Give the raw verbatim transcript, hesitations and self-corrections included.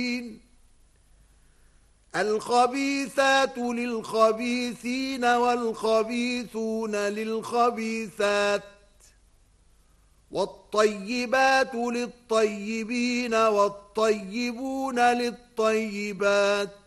الخبيثات للخبيثين والخبيثون للخبيثات والطيبات للطيبين والطيبون للطيبات